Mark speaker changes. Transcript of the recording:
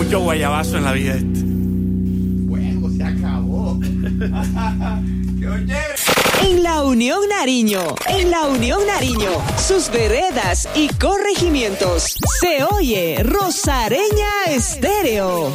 Speaker 1: mucho guayabazo en la vida este.
Speaker 2: Bueno, se acabó.
Speaker 3: En la Unión Nariño, sus veredas y corregimientos, se oye Rosareña Estéreo.